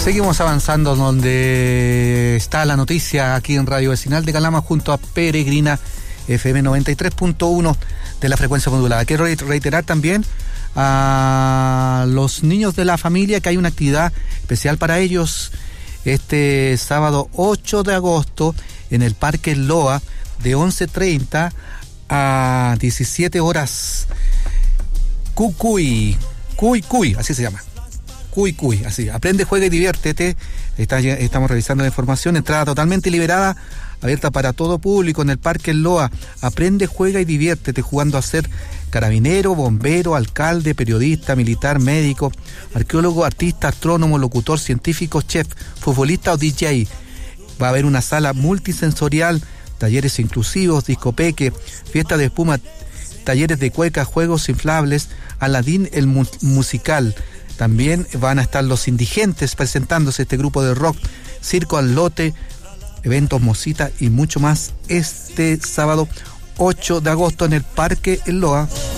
Seguimos avanzando donde está la noticia aquí en Radio Vecinal de Calama junto a Peregrina FM 93.1 de la frecuencia modulada. Quiero reiterar también a los niños de la familia que hay una actividad especial para ellos este sábado 8 de agosto en el Parque Loa de 11:30 a 17 horas. Cuy, así se llama. Cuy, así. Aprende, juega y diviértete. Estamos revisando la información. Entrada totalmente liberada, abierta para todo público en el Parque Loa. Aprende, juega y diviértete jugando a ser carabinero, bombero, alcalde, periodista, militar, médico, arqueólogo, artista, astrónomo, locutor, científico, chef, futbolista o DJ. Va a haber una sala multisensorial, talleres inclusivos, discopeque, fiesta de espuma, talleres de cueca, juegos inflables, Aladín el musical. También van a estar Los Indigentes presentándose, este grupo de rock, Circo al Lote, eventos Mosita y mucho más este sábado 8 de agosto en el Parque El Loa.